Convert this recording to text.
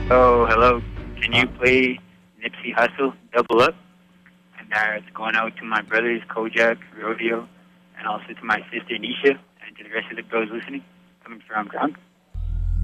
Oh, hello. Can you play Nipsey Hussle, Double Up? And it's going out to my brothers, Kojak, Rodeo, and also to my sister, Nisha, and to the rest of the girls listening, coming from Drunk.